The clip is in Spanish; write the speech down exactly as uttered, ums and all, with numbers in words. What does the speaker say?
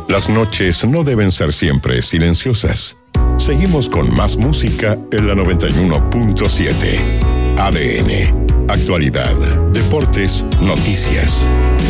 Las noches no deben ser siempre silenciosas. Seguimos con más música en la noventa y uno punto siete. A D N. Actualidad, deportes, noticias.